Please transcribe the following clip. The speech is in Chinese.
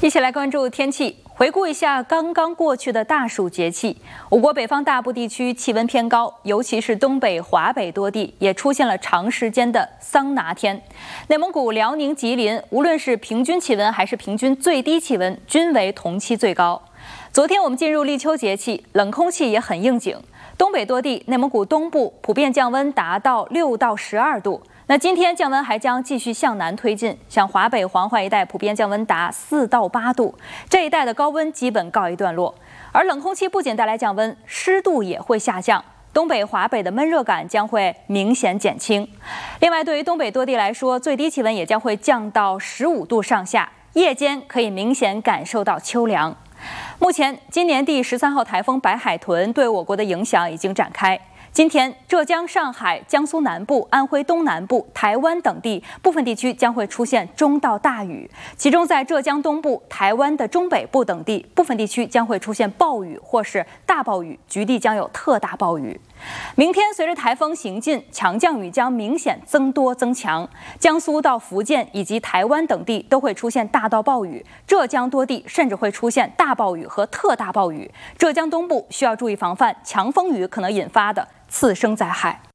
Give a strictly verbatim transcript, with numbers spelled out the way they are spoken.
一起来关注天气，回顾一下刚刚过去的大暑节气。我国北方大部地区气温偏高，尤其是东北、华北多地也出现了长时间的桑拿天。内蒙古、辽宁、吉林，无论是平均气温还是平均最低气温，均为同期最高。昨天我们进入立秋节气，冷空气也很应景。东北多地、内蒙古东部普遍降温达到六到十二度。那今天降温还将继续向南推进，像华北、黄淮一带普遍降温达四到八度，这一带的高温基本告一段落。而冷空气不仅带来降温，湿度也会下降，东北、华北的闷热感将会明显减轻。另外，对于东北多地来说，最低气温也将会降到十五度上下，夜间可以明显感受到秋凉。目前，今年第十三号台风白海豚对我国的影响已经展开。今天，浙江、上海、江苏南部、安徽东南部、台湾等地部分地区将会出现中到大雨，其中在浙江东部、台湾的中北部等地，部分地区将会出现暴雨或是大暴雨，局地将有特大暴雨。明天随着台风行进，强降雨将明显增多增强，江苏到福建以及台湾等地都会出现大到暴雨，浙江多地甚至会出现大暴雨和特大暴雨。浙江东部需要注意防范强风雨可能引发的次生灾害。